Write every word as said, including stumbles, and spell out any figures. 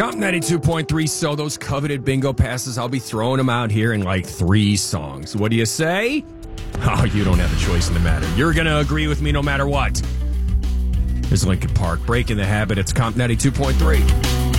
Comp ninety-two point three, so those coveted bingo passes, I'll be throwing them out here in like three songs. What do you say? Oh, you don't have a choice in the matter. You're going to agree with me no matter what. There's Lincoln Park, breaking the habit. It's Comp ninety-two point three.